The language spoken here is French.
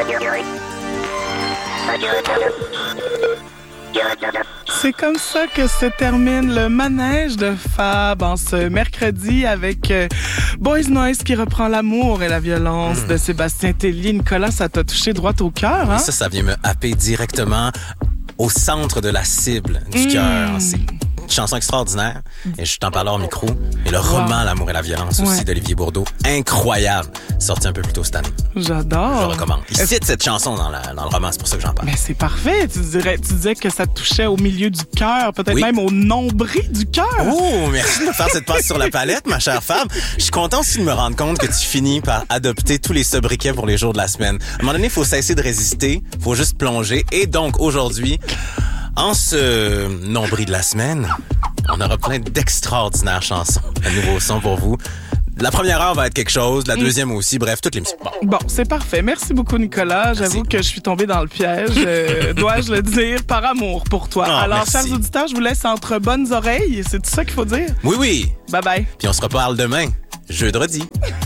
C'est comme ça que se termine le manège de Fab en ce mercredi avec Boys Noise qui reprend l'amour et la violence de Sébastien Tellier. Nicolas, ça t'a touché droit au cœur, hein? Ça vient me happer directement au centre de la cible du cœur. C'est une chanson extraordinaire et je t'en parle hors micro. Et le roman L'amour et la violence aussi d'Olivier Bourdeau, incroyable, sorti un peu plus tôt cette année. J'adore. Je le recommande. Il cite cette chanson dans le roman, c'est pour ça que j'en parle. Mais c'est parfait. Tu disais que ça te touchait au milieu du cœur, peut-être même au nombril du cœur. Oh, merci de me faire cette passe sur la palette, ma chère femme. Je suis content aussi de me rendre compte que tu finis par adopter tous les sobriquets pour les jours de la semaine. À un moment donné, il faut cesser de résister, il faut juste plonger. Et donc, aujourd'hui, en ce nombril de la semaine, on aura plein d'extraordinaires chansons, un nouveau son pour vous. La première heure va être quelque chose, la deuxième aussi, bref, toutes les musiques. Bon, c'est parfait. Merci beaucoup, Nicolas. J'avoue que je suis tombée dans le piège, dois-je le dire, par amour pour toi. Alors, merci. chers auditeurs, je vous laisse entre bonnes oreilles. C'est tout ça qu'il faut dire? Oui. Bye-bye. Puis on se reparle demain, jeudi.